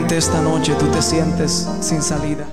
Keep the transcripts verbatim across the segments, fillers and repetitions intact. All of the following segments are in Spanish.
Probablemente esta noche tú te sientes sin salida.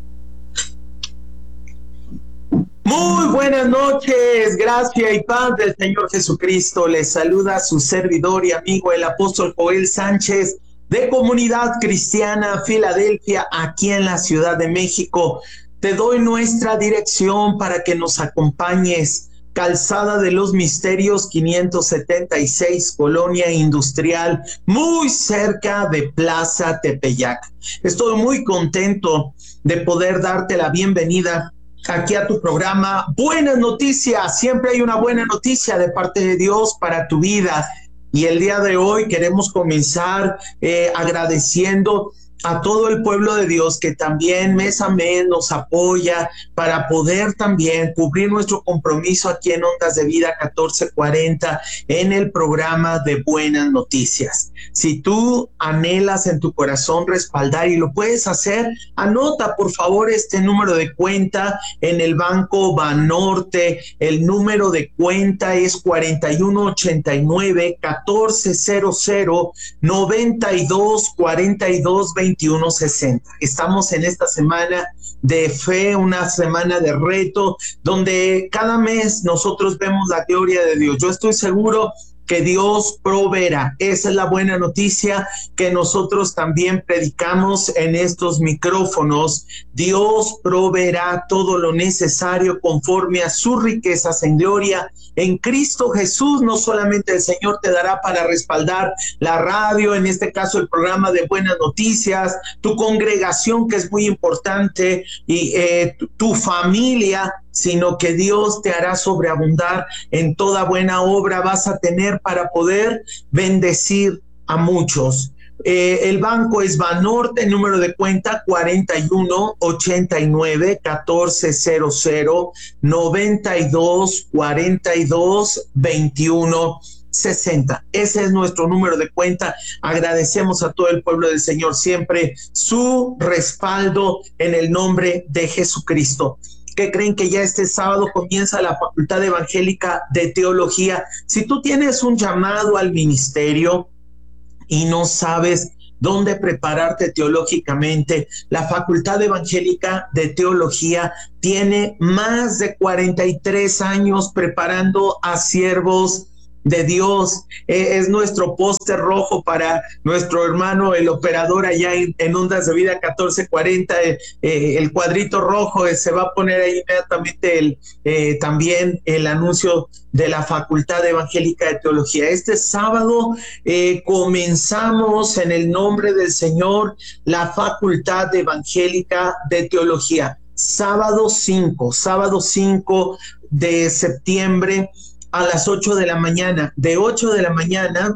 Muy buenas noches, gracia y paz del Señor Jesucristo. Les saluda su servidor y amigo el apóstol Joel Sánchez de Comunidad Cristiana Filadelfia, aquí en la Ciudad de México. Te doy nuestra dirección para que nos acompañes. Calzada de los Misterios quinientos setenta y seis, Colonia Industrial, muy cerca de Plaza Tepeyac. Estoy muy contento de poder darte la bienvenida aquí a tu programa Buenas Noticias. Siempre hay una buena noticia de parte de Dios para tu vida. Y el día de hoy queremos comenzar eh, agradeciendo a todo el pueblo de Dios que también mes a mes nos apoya para poder también cubrir nuestro compromiso aquí en Ondas de Vida catorce cuarenta en el programa de Buenas Noticias. Si tú anhelas en tu corazón respaldar y lo puedes hacer, anota por favor este número de cuenta en el Banco Banorte. El número de cuenta es cuarenta y uno ochenta y nueve, catorce cero cero, noventa y dos cuarenta y dos veintiuno sesenta. Estamos en esta semana de fe, una semana de reto, donde cada mes nosotros vemos la gloria de Dios. Yo estoy seguro que Dios proveerá. Esa es la buena noticia que nosotros también predicamos en estos micrófonos. Dios proveerá todo lo necesario conforme a sus riquezas en gloria en Cristo Jesús. No solamente el Señor te dará para respaldar la radio, en este caso el programa de Buenas Noticias, tu congregación, que es muy importante, y eh, tu, tu familia, sino que Dios te hará sobreabundar en toda buena obra. Vas a tener para poder bendecir a muchos. Eh, el banco es Banorte, número de cuenta cuarenta y uno ochenta y nueve, catorce cero cero, noventa y dos cuarenta y dos veintiuno sesenta. Ese es nuestro número de cuenta. Agradecemos a todo el pueblo del Señor siempre su respaldo en el nombre de Jesucristo. ¿Qué creen? Que ya este sábado comienza la Facultad Evangélica de Teología. Si tú tienes un llamado al ministerio y no sabes dónde prepararte teológicamente, la Facultad Evangélica de Teología tiene más de cuarenta y tres años preparando a siervos de Dios. Eh, es nuestro póster rojo para nuestro hermano el operador allá en, en Ondas de Vida catorce cuarenta. Eh, eh, el cuadrito rojo, eh, se va a poner ahí inmediatamente el, eh, también el anuncio de la Facultad Evangélica de Teología. Este sábado eh, comenzamos en el nombre del Señor la Facultad Evangélica de Teología. Sábado cinco, sábado cinco de septiembre, a las ocho de la mañana, de ocho de la mañana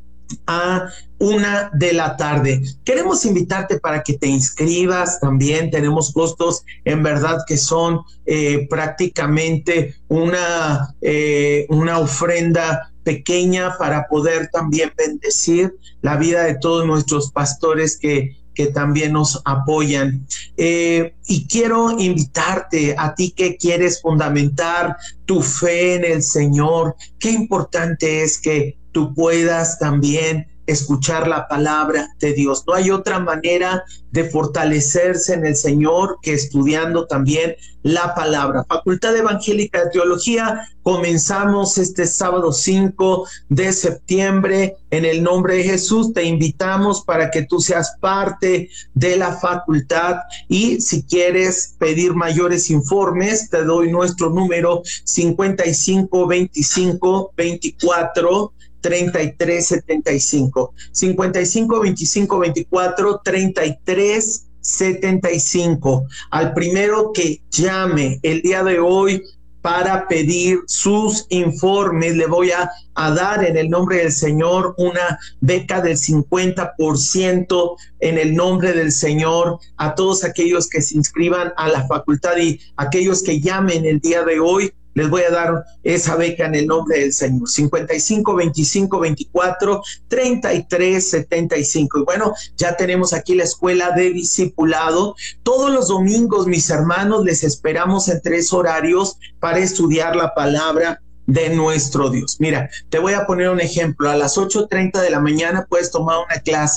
a una de la tarde. Queremos invitarte para que te inscribas también. Tenemos costos en verdad que son eh, prácticamente una, eh, una ofrenda pequeña para poder también bendecir la vida de todos nuestros pastores que que también nos apoyan. Eh, y quiero invitarte a ti que quieres fundamentar tu fe en el Señor. Qué importante es que tú puedas también escuchar la palabra de Dios. No hay otra manera de fortalecerse en el Señor que estudiando también la palabra. Facultad Evangélica de Teología, comenzamos este sábado cinco de septiembre. En el nombre de Jesús te invitamos para que tú seas parte de la facultad, y si quieres pedir mayores informes te doy nuestro número cincuenta y cinco veinticinco veinticuatro treinta y tres setenta y cinco, cincuenta y cinco veinticinco veinticuatro treinta y tres setenta y cinco. Al primero que llame el día de hoy para pedir sus informes, le voy a, a dar en el nombre del Señor una beca del cincuenta por ciento en el nombre del Señor a todos aquellos que se inscriban a la facultad, y aquellos que llamen el día de hoy les voy a dar esa beca en el nombre del Señor. cincuenta y cinco veinticinco veinticuatro treinta y tres setenta y cinco. Y bueno, ya tenemos aquí la escuela de discipulado. Todos los domingos, mis hermanos, les esperamos en tres horarios para estudiar la palabra de nuestro Dios. Mira, te voy a poner un ejemplo. A las ocho treinta de la mañana puedes tomar una clase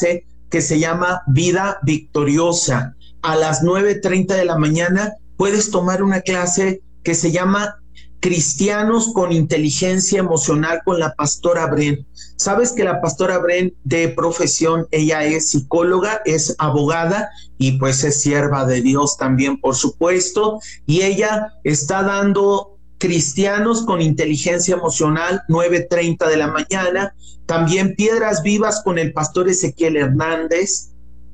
que se llama Vida Victoriosa. A las nueve treinta de la mañana puedes tomar una clase que se llama Cristianos con Inteligencia Emocional con la pastora Bren. Sabes que la pastora Bren, de profesión, ella es psicóloga, es abogada y pues es sierva de Dios también, por supuesto, y ella está dando Cristianos con Inteligencia Emocional, nueve treinta de la mañana. También Piedras Vivas con el pastor Ezequiel Hernández,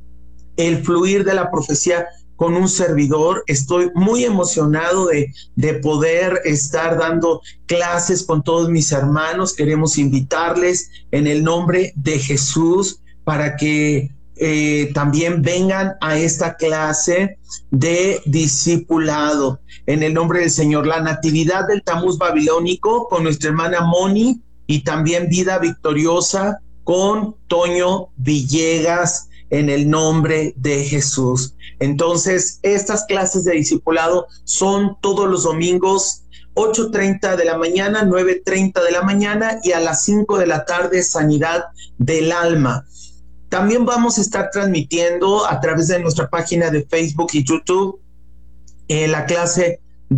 El Fluir de la Profecía con un servidor. Estoy muy emocionado de, de poder estar dando clases con todos mis hermanos. Queremos invitarles en el nombre de Jesús para que eh, también vengan a esta clase de discipulado. En el nombre del Señor, la Natividad del Tamuz Babilónico con nuestra hermana Moni, y también Vida Victoriosa con Toño Villegas, en el nombre de Jesús. Entonces, estas clases de discipulado son todos los domingos, ocho treinta de la mañana, nueve treinta de la mañana, y a las cinco de la tarde, Sanidad del Alma. También vamos a estar transmitiendo a través de nuestra página de Facebook y YouTube eh, la clase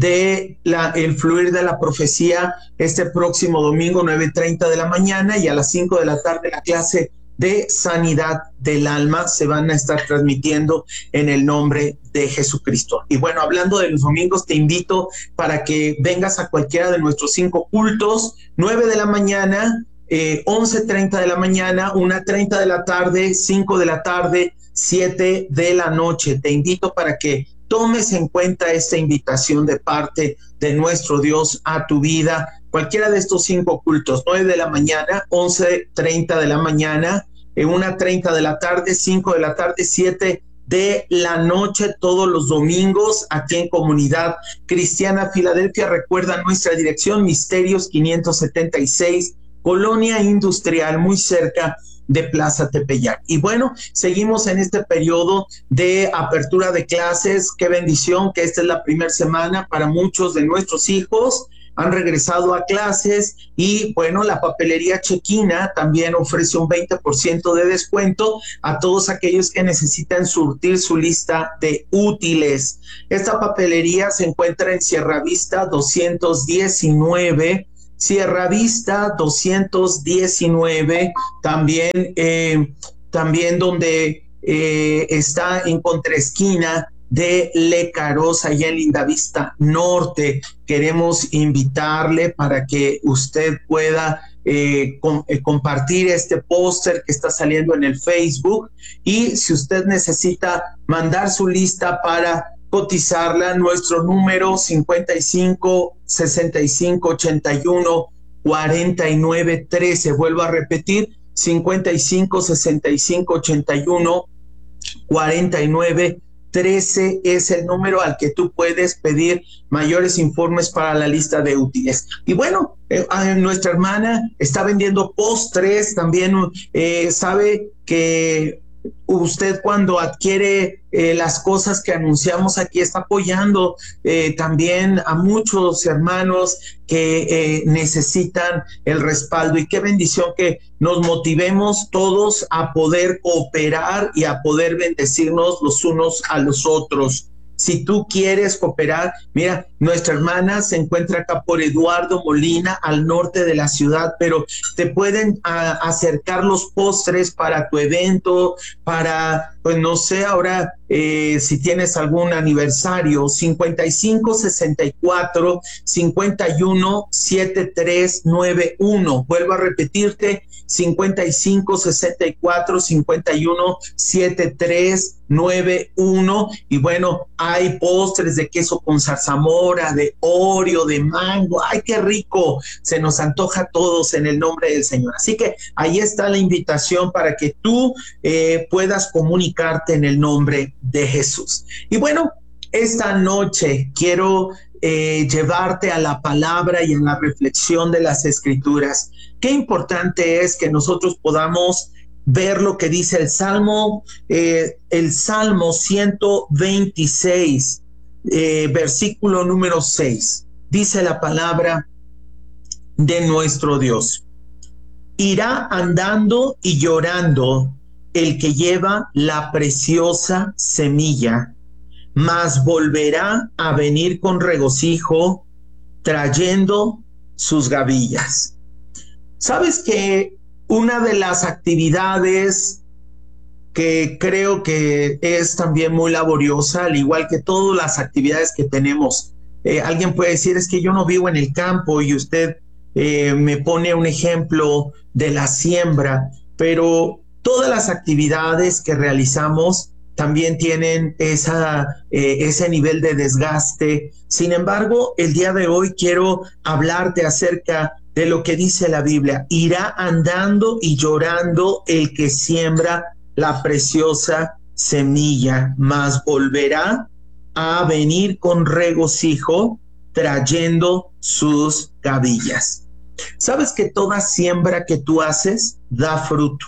de la, El Fluir de la Profecía este próximo domingo, nueve treinta de la mañana, y a las cinco de la tarde la clase de Sanidad del Alma. Se van a estar transmitiendo en el nombre de Jesucristo. Y bueno, hablando de los domingos, te invito para que vengas a cualquiera de nuestros cinco cultos, nueve de la mañana, eh, once treinta de la mañana, una treinta de la tarde, cinco de la tarde, siete de la noche. Te invito para que tomes en cuenta esta invitación de parte de nuestro Dios a tu vida. Cualquiera de estos cinco cultos, nueve de la mañana, once treinta de la mañana, una treinta de la tarde, cinco de la tarde, siete de la noche, todos los domingos, aquí en Comunidad Cristiana Filadelfia. Recuerda nuestra dirección, Misterios quinientos setenta y seis, Colonia Industrial, muy cerca de Plaza Tepeyac. Y bueno, seguimos en este periodo de apertura de clases. Qué bendición que esta es la primera semana para muchos de nuestros hijos. Han regresado a clases y bueno, la papelería Chequina también ofrece un veinte por ciento de descuento a todos aquellos que necesitan surtir su lista de útiles. Esta papelería se encuentra en Sierra Vista doscientos diecinueve, Sierra Vista doscientos diecinueve, también, eh, también donde eh, está en contraesquina de Lecaros, allá en Lindavista Norte. Queremos invitarle para que usted pueda eh, com eh, compartir este póster que está saliendo en el Facebook, y si usted necesita mandar su lista para cotizarla, nuestro número cincuenta y cinco, sesenta y cinco, ochenta y uno, cuarenta y nueve, trece. Vuelvo a repetir, cincuenta y cinco, sesenta y cinco, ochenta y uno, cuarenta y nueve, trece es el número al que tú puedes pedir mayores informes para la lista de útiles. Y bueno, eh, nuestra hermana está vendiendo postres también. Eh, sabe que usted, cuando adquiere eh, las cosas que anunciamos aquí, está apoyando eh, también a muchos hermanos que eh, necesitan el respaldo. Y qué bendición que nos motivemos todos a poder cooperar y a poder bendecirnos los unos a los otros. Si tú quieres cooperar, mira, nuestra hermana se encuentra acá por Eduardo Molina, al norte de la ciudad, pero te pueden a, acercar los postres para tu evento, para, pues no sé, ahora eh, si tienes algún aniversario. Cincuenta y cinco, sesenta y cuatro, cincuenta y uno, setenta y tres, noventa y uno. Vuelvo a repetirte, cincuenta y cinco, sesenta y cuatro, cincuenta y uno, setenta y tres, noventa y uno. Y bueno, hay postres de queso con zarzamora, de Oreo, de mango. ¡Ay, qué rico! Se nos antoja a todos en el nombre del Señor. Así que ahí está la invitación para que tú eh, puedas comunicarte en el nombre de Jesús. Y bueno, esta noche quiero eh, llevarte a la palabra y a la reflexión de las Escrituras. Qué importante es que nosotros podamos ver lo que dice el Salmo, eh, el Salmo ciento veintiséis, eh, versículo número seis. Dice la palabra de nuestro Dios: irá andando y llorando el que lleva la preciosa semilla, mas volverá a venir con regocijo, trayendo sus gavillas. ¿Sabes que una de las actividades que creo que es también muy laboriosa, al igual que todas las actividades que tenemos? Eh, alguien puede decir, es que yo no vivo en el campo, y usted eh, me pone un ejemplo de la siembra, pero todas las actividades que realizamos también tienen esa, eh, ese nivel de desgaste. Sin embargo, el día de hoy quiero hablarte acerca de lo que dice la Biblia. Irá andando y llorando el que siembra la preciosa semilla, mas volverá a venir con regocijo, trayendo sus gavillas. ¿Sabes que toda siembra que tú haces da fruto?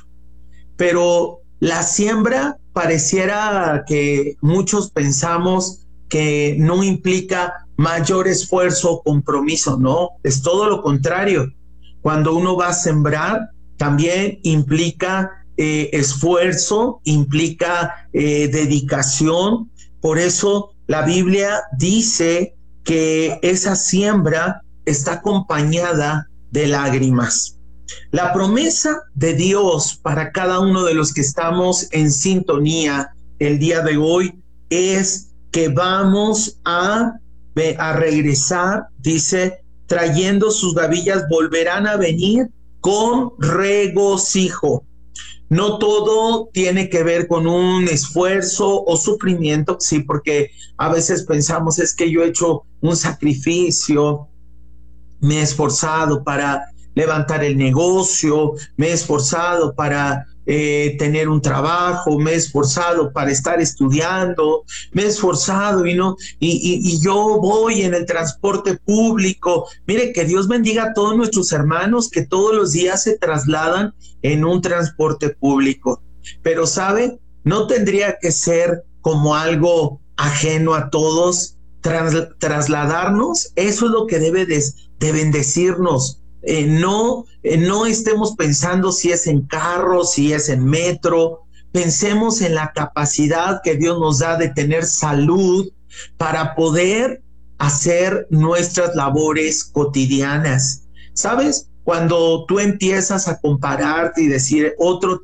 Pero la siembra pareciera que muchos pensamos que no implica mayor esfuerzo o compromiso. No, es todo lo contrario. Cuando uno va a sembrar, también implica eh, esfuerzo, implica eh, dedicación. Por eso la Biblia dice que esa siembra está acompañada de lágrimas. La promesa de Dios para cada uno de los que estamos en sintonía el día de hoy es que vamos a, a regresar, dice, trayendo sus gavillas, volverán a venir con regocijo. No todo tiene que ver con un esfuerzo o sufrimiento, sí, porque a veces pensamos, es que yo he hecho un sacrificio, me he esforzado para levantar el negocio, me he esforzado para eh, tener un trabajo, me he esforzado para estar estudiando, me he esforzado y no, y, y, y yo voy en el transporte público. Mire, que Dios bendiga a todos nuestros hermanos que todos los días se trasladan en un transporte público. Pero, ¿sabe? No tendría que ser como algo ajeno a todos. Tras, trasladarnos, eso es lo que debe de, de bendecirnos. Eh, no, eh, no estemos pensando si es en carro, si es en metro. Pensemos en la capacidad que Dios nos da de tener salud para poder hacer nuestras labores cotidianas. ¿Sabes? Cuando tú empiezas a compararte y decir, otro